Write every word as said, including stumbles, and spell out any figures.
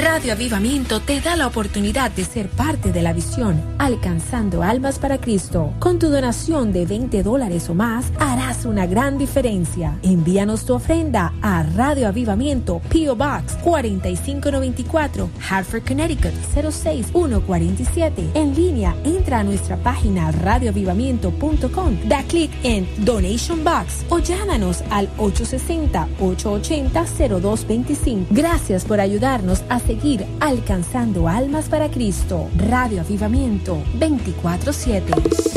Radio Avivamiento te da la oportunidad de ser parte de la visión Alcanzando Almas para Cristo. Con tu donación de veinte dólares o más, harás una gran diferencia. Envíanos tu ofrenda a Radio Avivamiento, P O Box cuatro cinco nueve cuatro, Hartford, Connecticut cero seis uno cuatro siete. En línea, entra a nuestra página radio avivamiento punto com, da clic en Donation Box o llámanos al ocho seis cero, ocho ocho cero, cero dos dos cinco. Gracias por ayudarnos a seguir alcanzando almas para Cristo. Radio Avivamiento veinticuatro siete.